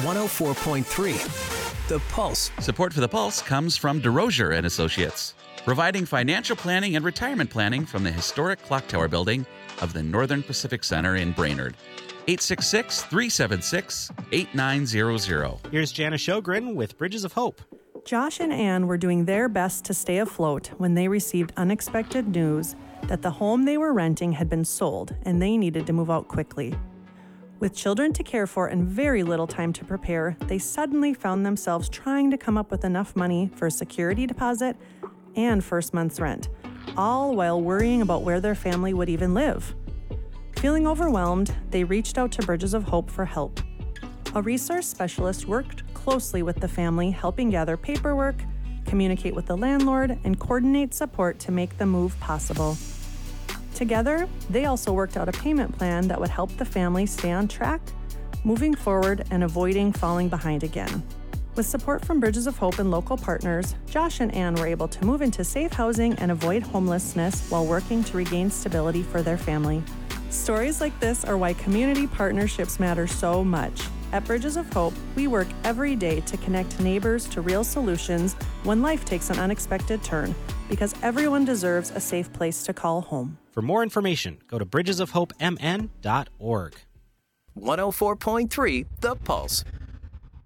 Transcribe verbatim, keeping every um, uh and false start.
one oh four point three, The Pulse. Support for The Pulse comes from DeRosier and Associates, providing financial planning and retirement planning from the historic Clock Tower building of the Northern Pacific Center in Brainerd. eight six six, three seven six, eight nine zero zero. Here's Jana Sjogren with Bridges of Hope. Josh and Ann were doing their best to stay afloat when they received unexpected news that the home they were renting had been sold and they needed to move out quickly. With children to care for and very little time to prepare, they suddenly found themselves trying to come up with enough money for a security deposit and first month's rent, all while worrying about where their family would even live. Feeling overwhelmed, they reached out to Bridges of Hope for help. A resource specialist worked closely with the family, helping gather paperwork, communicate with the landlord, and coordinate support to make the move possible. Together, they also worked out a payment plan that would help the family stay on track, moving forward and avoiding falling behind again. With support from Bridges of Hope and local partners, Josh and Ann were able to move into safe housing and avoid homelessness while working to regain stability for their family. Stories like this are why community partnerships matter so much. At Bridges of Hope, we work every day to connect neighbors to real solutions when life takes an unexpected turn, because everyone deserves a safe place to call home. For more information, go to bridges of hope m n dot org. one oh four point three, The Pulse.